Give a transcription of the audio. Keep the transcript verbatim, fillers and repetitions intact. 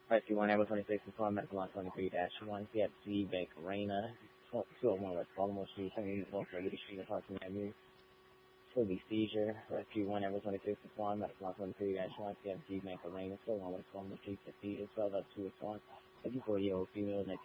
Rescue one, Ever twenty-six, Inform Medical Line twenty-three dash one, C F C, Bank Arena, two oh one West Baltimore Street, seventy North Liberty Street, Parkland Avenue. Fully seizure. Rescue one, Ever twenty-six, Inform Medical Line twenty-three dash one, C F C, Bank Arena, two oh one West Baltimore Street, fifty, twelve oh two, Inform. fifty-four-year-old female, nineteen